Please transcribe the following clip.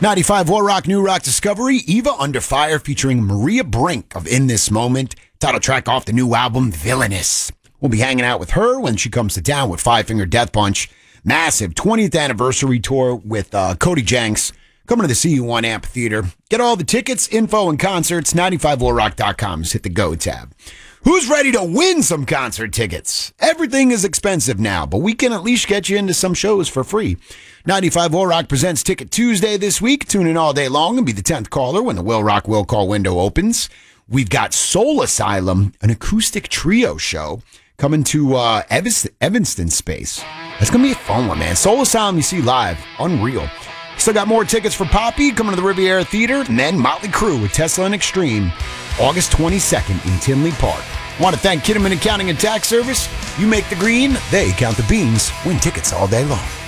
95 War Rock, New Rock Discovery, Eva Under Fire featuring Maria Brink of In This Moment. Title track off the new album, Villainous. We'll be hanging out with her when she comes to town with Five Finger Death Punch. Massive 20th anniversary tour with Cody Jenks coming to the CU1 Amphitheater. Get all the tickets, info, and concerts, 95warrock.com. Just hit the Go tab. Who's ready to win some concert tickets? Everything is expensive now, but we can at least get you into some shows for free. 95 Will Rock presents Ticket Tuesday this week. Tune in all day long and be the 10th caller when the Will Rock Will Call window opens. We've got Soul Asylum, an acoustic trio show, coming to Evanston Space. That's going to be a fun one, man. Soul Asylum you see live. Unreal. Still got more tickets for Poppy coming to the Riviera Theater, and then Motley Crue with Tesla and Extreme, August 22nd in Tinley Park. I want to thank Kidderman Accounting and Tax Service. You make the green, they count the beans. Win tickets all day long.